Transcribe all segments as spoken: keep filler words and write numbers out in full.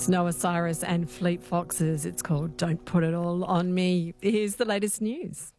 It's Noah Cyrus and Fleet Foxes. It's called Don't Put It All On Me. Here's the latest news.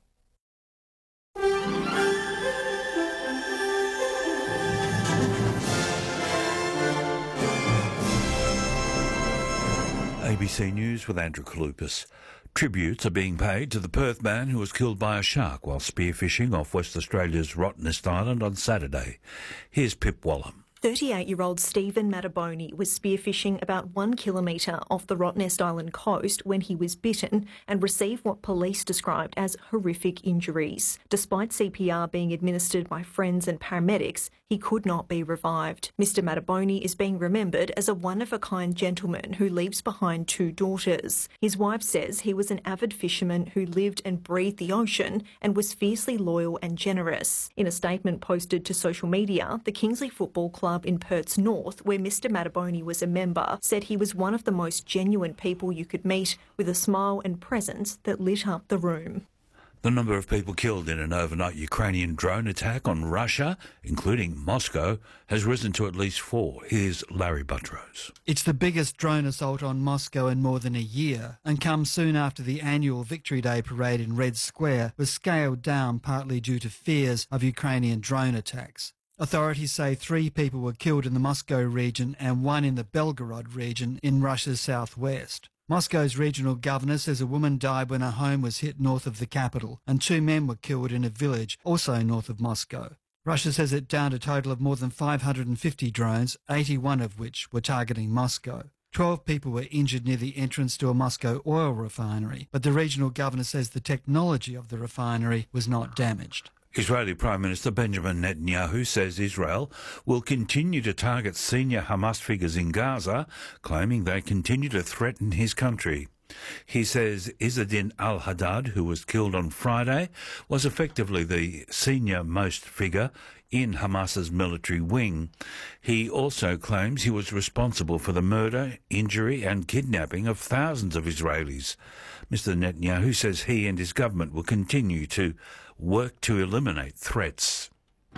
A B C News with Andrew Kalupas. Tributes are being paid to the Perth man who was killed by a shark while spearfishing off West Australia's Rottnest Island on Saturday. Here's Pip Wallam. thirty-eight-year-old Stephen Mataboni was spearfishing about one kilometre off the Rottnest Island coast when he was bitten and received what police described as horrific injuries. Despite C P R being administered by friends and paramedics, he could not be revived. Mister Mataboni is being remembered as a one-of-a-kind gentleman who leaves behind two daughters. His wife says he was an avid fisherman who lived and breathed the ocean and was fiercely loyal and generous. In a statement posted to social media, the Kingsley Football Club in Perth's north, where Mister Mataboni was a member, said he was one of the most genuine people you could meet, with a smile and presence that lit up the room. The number of people killed in an overnight Ukrainian drone attack on Russia, including Moscow, has risen to at least four. Here's Larry Buttrose. It's the biggest drone assault on Moscow in more than a year and comes soon after the annual Victory Day parade in Red Square was scaled down partly due to fears of Ukrainian drone attacks. Authorities say three people were killed in the Moscow region and one in the Belgorod region in Russia's southwest. Moscow's regional governor says a woman died when her home was hit north of the capital and two men were killed in a village also north of Moscow. Russia says it downed a total of more than five hundred fifty drones, eighty-one of which were targeting Moscow. Twelve people were injured near the entrance to a Moscow oil refinery, but the regional governor says the technology of the refinery was not damaged. Israeli Prime Minister Benjamin Netanyahu says Israel will continue to target senior Hamas figures in Gaza, claiming they continue to threaten his country. He says Izzeddin al-Haddad, who was killed on Friday, was effectively the senior-most figure in Hamas's military wing. He also claims he was responsible for the murder, injury and kidnapping of thousands of Israelis. Mister Netanyahu says he and his government will continue to work to eliminate threats.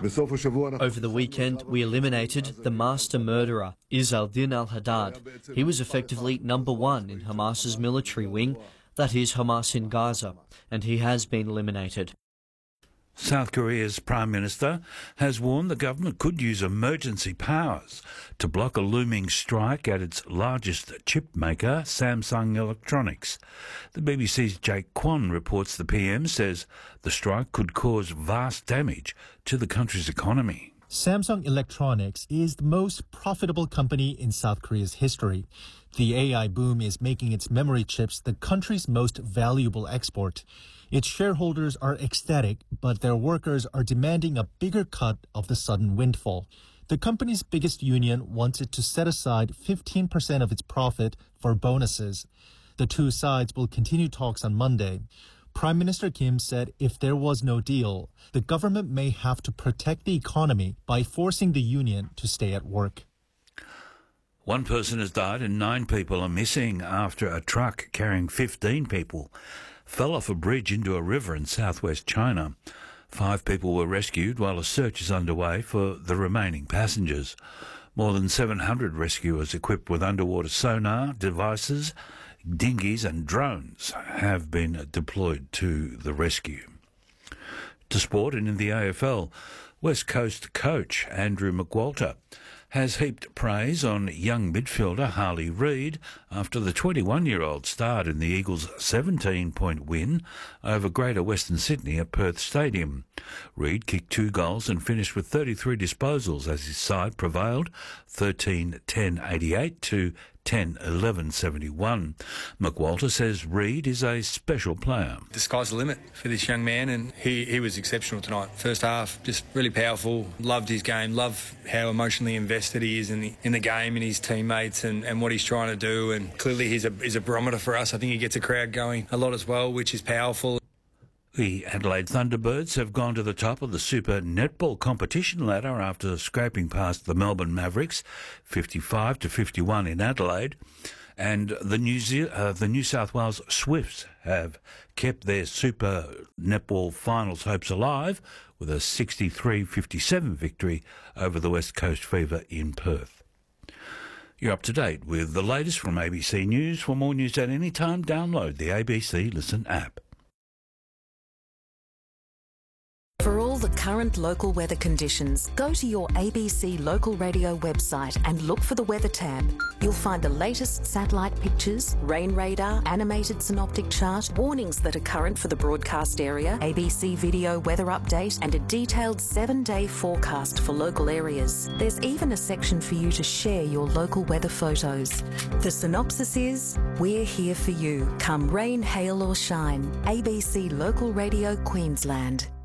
Over the weekend, we eliminated the master murderer, Izzeddin al-Haddad. He was effectively number one in Hamas's military wing, that is Hamas in Gaza, and he has been eliminated. South Korea's Prime Minister has warned the government could use emergency powers to block a looming strike at its largest chip maker, Samsung Electronics. The B B C's Jake Kwon reports the P M says the strike could cause vast damage to the country's economy. Samsung Electronics is the most profitable company in South Korea's history. The A I boom is making its memory chips the country's most valuable export. Its shareholders are ecstatic, but their workers are demanding a bigger cut of the sudden windfall. The company's biggest union wants it to set aside fifteen percent of its profit for bonuses. The two sides will continue talks on Monday. Prime Minister Kim said if there was no deal, the government may have to protect the economy by forcing the union to stay at work. One person has died and nine people are missing after a truck carrying fifteen people fell off a bridge into a river in southwest China. Five people were rescued while a search is underway for the remaining passengers. More than seven hundred rescuers equipped with underwater sonar devices, dinghies and drones have been deployed to the rescue. To sport, and in the A F L, West Coast coach Andrew McWalter has heaped praise on young midfielder Harley Reid after the twenty-one-year-old starred in the Eagles' seventeen-point win over Greater Western Sydney at Perth Stadium. Reid kicked two goals and finished with thirty-three disposals as his side prevailed thirteen ten eighty-eight to ten eleven seventy-one. McWalter says Reid is a special player. The sky's the limit for this young man, and he, he was exceptional tonight. First half, just really powerful. Loved his game, loved how emotionally invested he is in the, in the game and his teammates and, and what he's trying to do. And clearly he's a, he's a barometer for us. I think he gets a crowd going a lot as well, which is powerful. The Adelaide Thunderbirds have gone to the top of the Super Netball competition ladder after scraping past the Melbourne Mavericks, fifty-five to fifty-one in Adelaide, and the New, Ze- uh, the New South Wales Swifts have kept their Super Netball finals hopes alive with a sixty-three fifty-seven victory over the West Coast Fever in Perth. You're up to date with the latest from A B C News. For more news at any time, download the A B C Listen app. For all the current local weather conditions, go to your A B C local radio website and look for the weather tab. You'll find the latest satellite pictures, rain radar, animated synoptic chart, warnings that are current for the broadcast area, A B C video weather update, and a detailed seven-day forecast for local areas. There's even a section for you to share your local weather photos. The synopsis is, we're here for you, come rain, hail or shine. A B C Local Radio Queensland.